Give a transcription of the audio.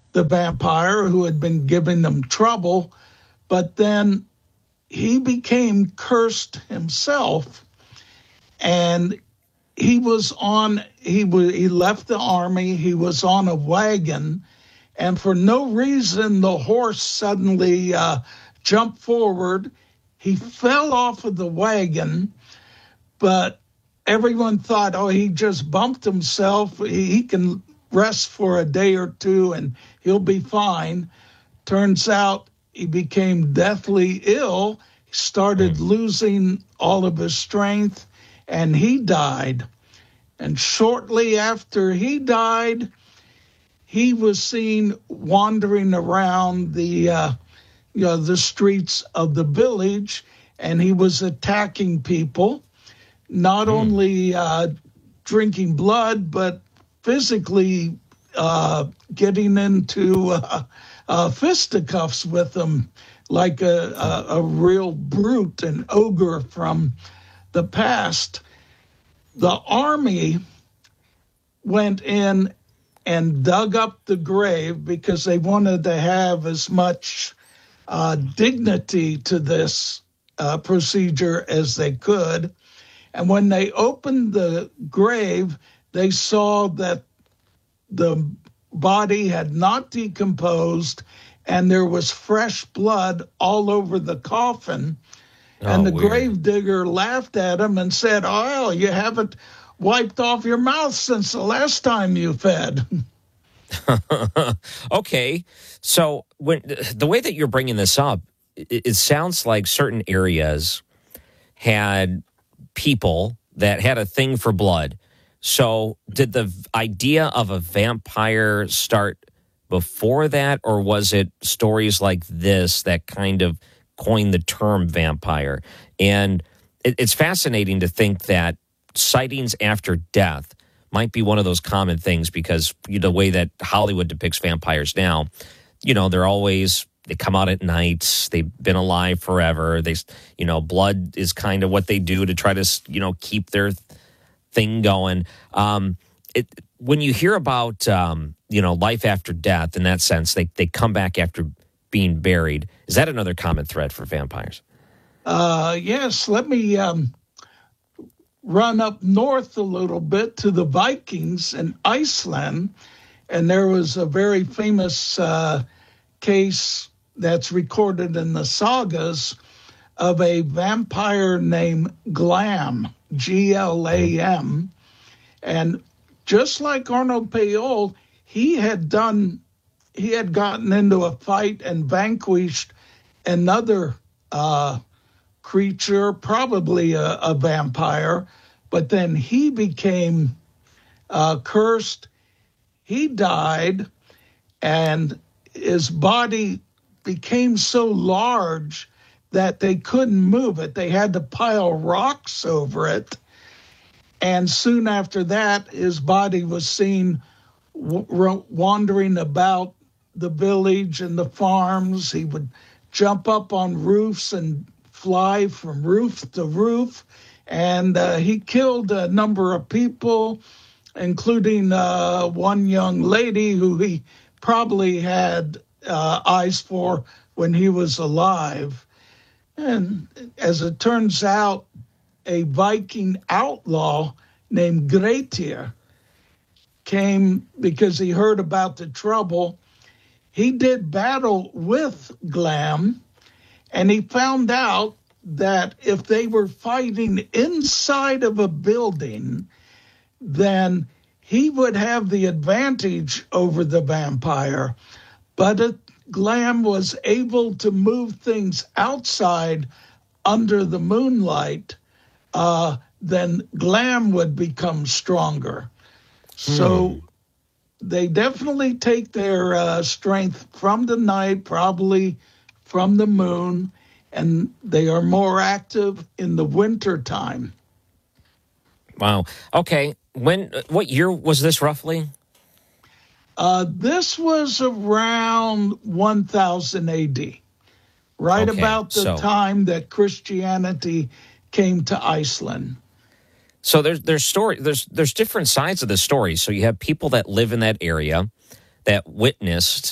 the vampire who had been giving them trouble, but then he became cursed himself, and he left the army. He was on a wagon, and for no reason, the horse suddenly jumped forward. He fell off of the wagon, but everyone thought, oh, he just bumped himself. He can rest for a day or two and he'll be fine. Turns out he became deathly ill. He started losing all of his strength, and he died. And shortly after he died, he was seen wandering around the streets of the village, and he was attacking people, not only drinking blood, but physically getting into fisticuffs with them, like a real brute, an ogre from the past. The army went in and dug up the grave because they wanted to have as much dignity to this procedure as they could. And when they opened the grave, they saw that the body had not decomposed and there was fresh blood all over the coffin. And the gravedigger laughed at him and said, "Oh, you haven't wiped off your mouth since the last time you fed." Okay. So the way that you're bringing this up, it sounds like certain areas had people that had a thing for blood. So did the idea of a vampire start before that, or was it stories like this that kind of coined the term vampire? And it's fascinating to think that sightings after death might be one of those common things, because the way that Hollywood depicts vampires now, they come out at night, they've been alive forever. Blood is kind of what they do to try to, keep their thing going. When you hear about, life after death, in that sense, they come back after being buried. Is that another common thread for vampires? Yes. Let me run up north a little bit to the Vikings in Iceland. And there was a very famous case that's recorded in the sagas of a vampire named Glam, Glam. And just like Arnold Payol, he had gotten into a fight and vanquished another creature, probably a vampire, but then he became cursed. He died, and his body became so large that they couldn't move it. They had to pile rocks over it. And soon after that, his body was seen wandering about the village and the farms. He would jump up on roofs and fly from roof to roof. And he killed a number of people, including one young lady who he probably had eyes for when he was alive. And as it turns out, a Viking outlaw named Grettir came because he heard about the trouble. He did battle with Glam, and he found out that if they were fighting inside of a building, then he would have the advantage over the vampire. But if Glam was able to move things outside under the moonlight, then Glam would become stronger. So they definitely take their strength from the night, probably from the moon, and they are more active in the winter time. Wow. Okay. What year was this roughly? This was around 1000 AD, right about the time that Christianity came to Iceland. So there's different sides of the story. So you have people that live in that area that witnessed